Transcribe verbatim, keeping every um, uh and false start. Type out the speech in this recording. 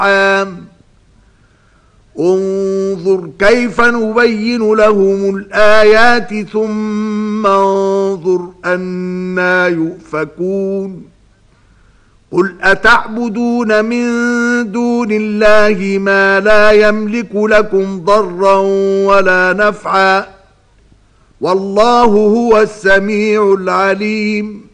الأرحام انظر كيف نبين لهم الآيات ثم انظر أنى يؤفكون قل أتعبدون من دون الله ما لا يملك لكم ضرا ولا نفعا والله هو السميع العليم